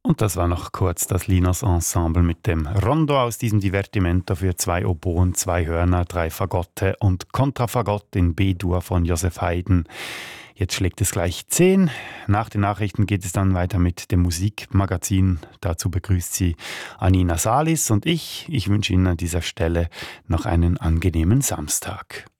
Und das war noch kurz das Linas Ensemble mit dem Rondo aus diesem Divertimento für 2 Oboen, 2 Hörner, 3 Fagotte und Kontrafagott in B-Dur von Joseph Haydn. Jetzt schlägt es gleich 10. Nach den Nachrichten geht es dann weiter mit dem Musikmagazin. Dazu begrüßt sie Anina Salis und ich. Ich wünsche Ihnen an dieser Stelle noch einen angenehmen Samstag.